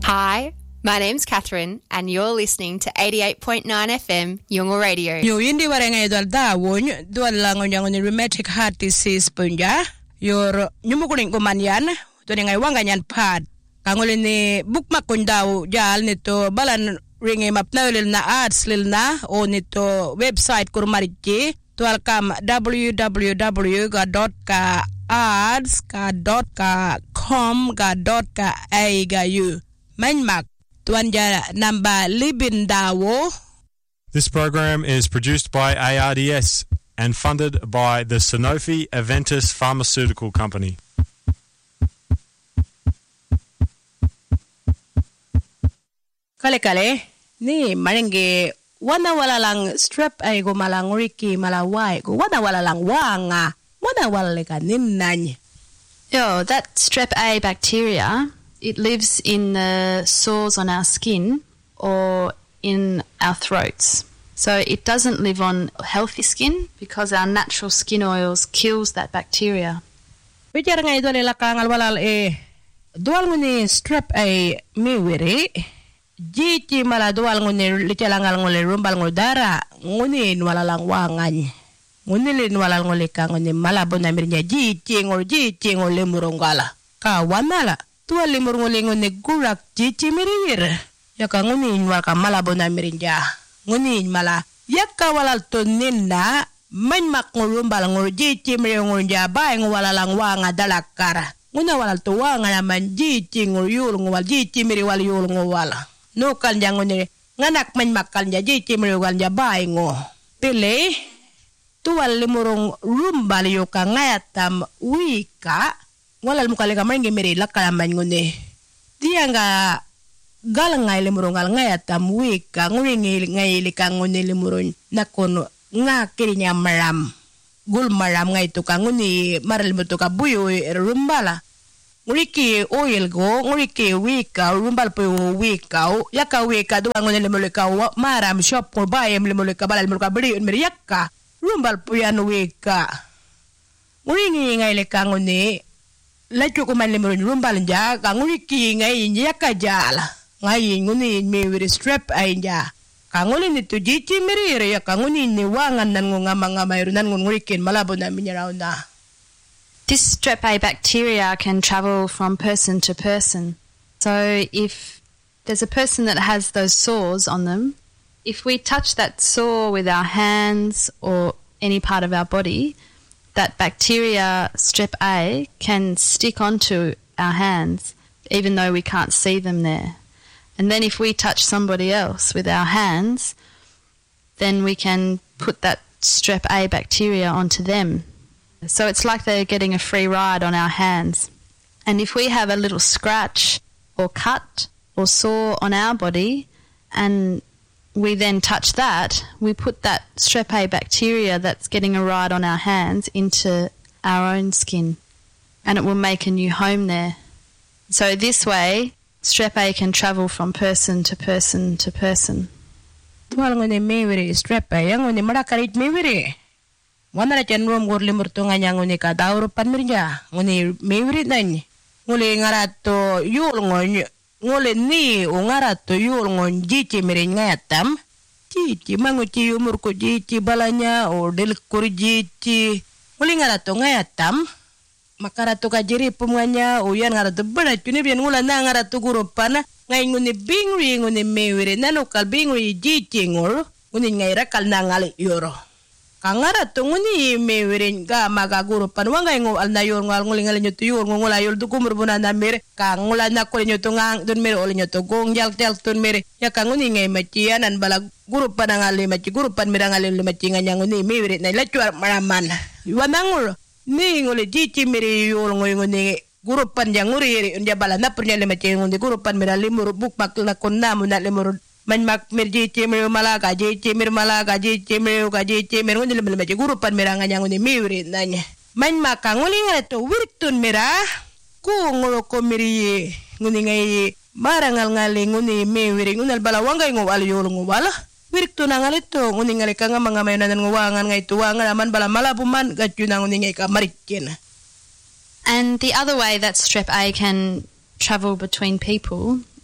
Hi, my name's Catherine, and you're listening to 88.9 FM, Yungle Radio. Yo hindi waranga idol dawon dual langon yang ni rheumatic heart disease punja. Yor nyumukuling kumanyan to ni ngay wanganyan pad. Kangulin ni bookmark kun daw jal nito balan ringi mapna lil na ads lil na o nito website kurmariji tual kam www.ads.com.au Manmak tuanja namba libin dawo. This program is produced by ARDS and funded by the Sanofi Aventis Pharmaceutical Company. Kale ni maringe wana wala lang strep ay go malang riki malawai go wana wala lang wanga wana wala ka ninnany. Yo, that strep A bacteria, it lives in the sores on our skin or in our throats. So it doesn't live on healthy skin because our natural skin oils kills that bacteria. Bicara nga ito nila kangal walal dual nguni strep ay miwiri jiti mala dual nguni licalangal nguli rumbal ngudara nguni walalang wangan nguni lin walal nguli kang nguni malabo na mirnya jiti nguli murunggala kawanala tuwa limur ngulingon ni gurak cici mirir yaka ngunin wal ka malabo na mirinja ngunin mala yaka walal tunin na manmak ngurumbal ngur cici mirir ngurja bay ngwalalang wanga dalakara nguna walal tuwa nga naman cici ngur yul ngwal cici mirir wal yul ngwal nukan jang nguni nganak manmak kalnya cici mirir walja bay ngo pili tuwa limurung rumbal yuka ngayatam wika walal mukali kamar ngemeri lakalaman ngune dia nga galang ngai lemurungal ngayatam wika nguringi ngai likang ngune lemurun nakon nga kirinya maram gul maram ngai tu kanguni maral betu ka buyo rumbala nguriki oil go nguriki wika rumbal po wika yaka wika duwa ngune lemulika maram shop ko bayem lemulika balal lemulika beri unmeri yakka rumbal po yan wika nguringi ngai likang ngune lacu ko man lemurun rumbal ja kanguriki ngai nyaka jala ngai nguni miwiri strep ay ja kanguli nito jici mirire ya kanguni ni wangan nan ngama mayroon nan ngurikin malabo na minyaraw na. This strep A bacteria can travel from person to person. So if there's a person that has those sores on them, if we touch that sore with our hands or any part of our body, that bacteria, strep A, can stick onto our hands even though we can't see them there. And then if we touch somebody else with our hands, then we can put that strep A bacteria onto them. So it's like they're getting a free ride on our hands. And if we have a little scratch or cut or sore on our body and we then touch that, we put that strep A bacteria that's getting a ride on our hands into our own skin and it will make a new home there. So this way, strep A can travel from person to person to person. Tuwal nguni miwiri strep A yang nguni marakarit miwiri. Wana na chan rom gurli murtunga nya nguni ka dauro panmirja nguni miwiri nany. Nguli ngarato yul ngon ngole ni ungarato yul ngon jici mirin ngayatam jici manguci umur ko jici balanya o del kur jici nguli ngarato ngayatam makarato kajiri pumanya uyan ngarato bana tuni bian ngula na ngarato guropana ngai nguni bingri nguni mewire nanokal bingri jici ngol nguni ngai rakal nangali yoro kangarato nguni mewirin ga maga guropan wangai ngol na yor ngal nguli ngal nyoto yor ngol ayol du kumur buna na mere kangula na ko nyoto ngang don mere ol nyoto gong jal tel ton mere ya kanguni ngai macianan bala guropan ngali maci guropan mere ngali maci nganya nguni mewirin na lacuar maraman wanangul ni ngoli jici mere yor ngoni guropan jang nguri ndia bala na pernya le maci ngoni guropan mere limur buk mak na konna mun na limur manmak merji cemir malaga je cemir malaga je cemir gaje cemir ngoni le maci guropan mere nganya ngoni mewirin nanya manmak ngoli ngato wirtun mera ku ngolo ko meri ngoni ngai marangal ngali ngoni mewirin ngunal bala wangai ngol yor ngwala wirtu nangalito nguni ngali ka nga mga mayonan nguwangan nga ituwangan naman bala malabuman gatyo na nguni nga ikamarikin. And the other way that strep A can travel between people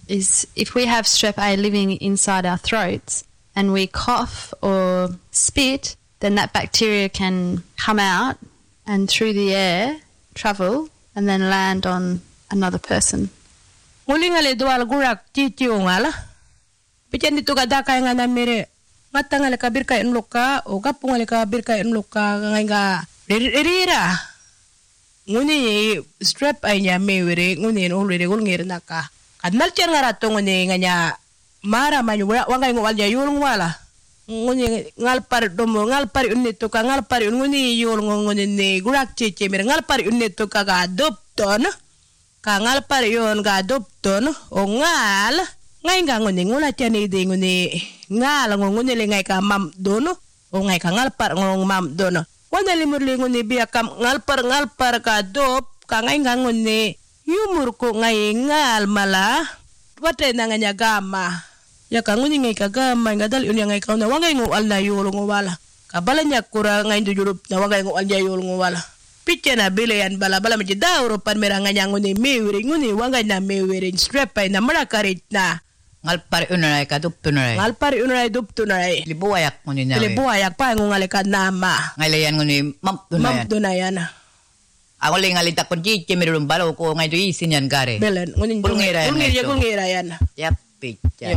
is if we have strep A living inside our throats and we cough or spit, then that bacteria can come out and through the air travel and then land on another person. Nguli ngale dual gurak titi ongala. Pichen dito kada kaya nga namire. Ngata ngale kabir kaya nluka o kapu ngale kabir kaya nluka nga rira. Nguni strep ay niya mewere nguni ulwere ulngir naka. Kadmal chen nga rato nguni nga niya mara manyu wangay ngwal niya yulong wala. Nguni ngalpar domo ngalpar unito ka ngalpar nguni yulong nguni ni gurak titi mir ngalpar unito ka ga adopton. Kangal pariyon ga adopton o ngal ngay nga nguni ngula tiani di nguni ngal nguni lingay ka mam dono o ngay ka ngal par ngong mam dono wala limurli nguni biya kam ngal par ka adop ka ngay nga nguni yumur ko ngay ngal mala wate na nga gama ya ka nguni ngay ka gama nga dal yun ngay ka na wangay ngual na yulo ngwala kabala nya kura ngay dujurup na wangay ngual ya yulo ngwala Pichena bilayan bala majidauro pan meranga nguni mewiri nguni wangay na mewiri strep ay na marakarit na ngalpar unaray ka duptunaray ngalpar unaray duptunaray libuayak nguni na libuayak pa ngungalikan nama ngalayan nguni mamdunayan ako lang ngalita ko chichi mirulong balo ko ngay do isin yan gare belen nguni gulngira yan yap picha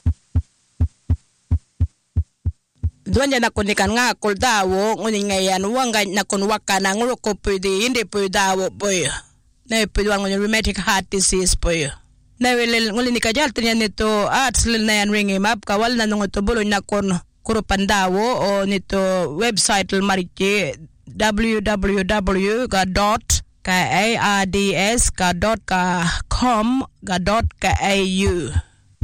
Duanya na kunikan nga kuldawo nguni ngayan wangay na kunwaka na nguruko pwede hindi pwede dawo boy na pwede wang nguni rheumatic heart disease boy na wele nguli ni kajal tinya nito arts lil na yan ringi map kawal na nung ito bulo na kun kurupan dawo o nito website l marichi www.kaards.com.au